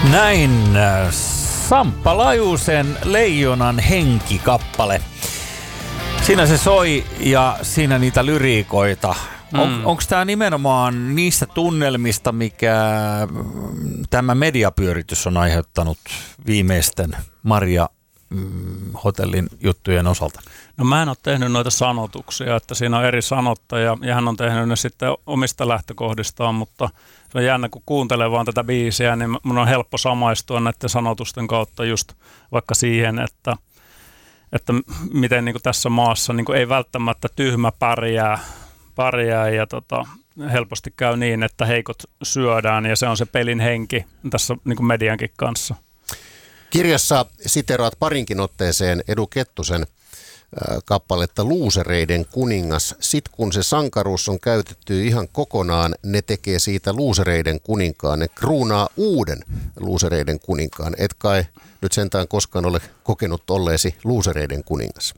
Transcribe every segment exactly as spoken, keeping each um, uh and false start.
Näin Samppa Lajusen Leijonan henki-kappale. Siinä se soi ja siinä niitä lyriikoita. Mm. On, onko tämä nimenomaan niistä tunnelmista, mikä tämä mediapyöritys on aiheuttanut viimeisten Maria mm, hotellin juttujen osalta? No mä en ole tehnyt noita sanotuksia, että siinä on eri sanottaja ja hän on tehnyt ne sitten omista lähtökohdistaan, mutta se on jännä, kun kuuntelee vaan tätä biisiä, niin mun on helppo samaistua näiden sanotusten kautta just vaikka siihen, että, että miten niin kuin tässä maassa niin kuin ei välttämättä tyhmä pärjää, pärjää ja tota, helposti käy niin, että heikot syödään ja se on se pelin henki tässä niin kuin mediankin kanssa. Kirjassa siteraat parinkin otteeseen Edu Kettusen kappaletta Luusereiden kuningas. Sit kun se sankaruus on käytetty ihan kokonaan, ne tekee siitä luusereiden kuninkaan. Ne kruunaa uuden luusereiden kuninkaan. Et kai nyt sentään koskaan ole kokenut olleesi luusereiden kuningas?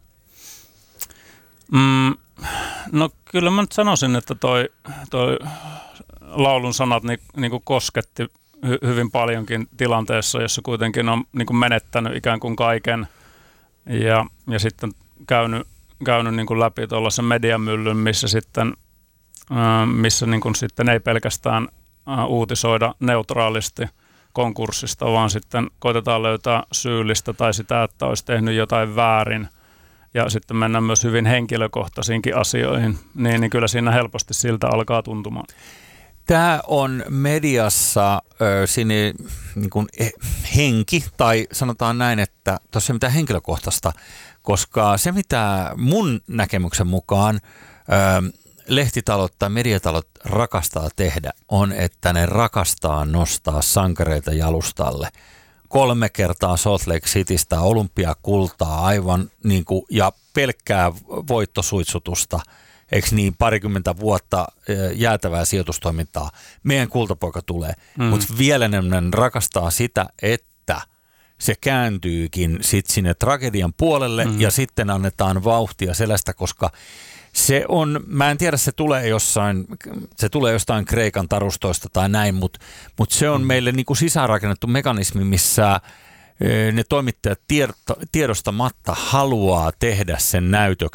Mm, no kyllä mä nyt sanoisin, että toi, toi laulun sanat niin, niin kuin kosketti hy, hyvin paljonkin tilanteessa, jossa kuitenkin on niin kuin menettänyt ikään kuin kaiken ja, ja sitten käynyt, käynyt niin kuin läpi tuollaisen mediamyllyn, missä sitten, missä niin kuin sitten ei pelkästään uutisoida neutraalisti konkurssista, vaan sitten koitetaan löytää syyllistä tai sitä, että olisi tehnyt jotain väärin. Ja sitten mennään myös hyvin henkilökohtaisiinkin asioihin, niin, niin kyllä siinä helposti siltä alkaa tuntumaan. Tämä on mediassa ö, sinne, niin kuin henki, tai sanotaan näin, että tuossa ei mitään henkilökohtaista, koska se mitä mun näkemyksen mukaan ö, lehtitalot tai mediatalot rakastaa tehdä, on, että ne rakastaa nostaa sankareita jalustalle. Kolme kertaa Salt Lake Citystä olympiakultaa aivan niin kuin, ja pelkkää voittosuitsutusta. Eikö niin, parikymmentä vuotta jäätävää sijoitustoimintaa. Meidän kultapoika tulee. Mm. Mutta vielä ne rakastaa sitä, että se kääntyykin sit sinne tragedian puolelle mm. ja sitten annetaan vauhtia selästä, koska se on, mä en tiedä, se tulee jossain, se tulee jostain Kreikan tarustoista tai näin, mutta mut se on mm. meille niinku sisäänrakennettu mekanismi, missä ne toimittajat tiedostamatta haluaa tehdä sen näytök,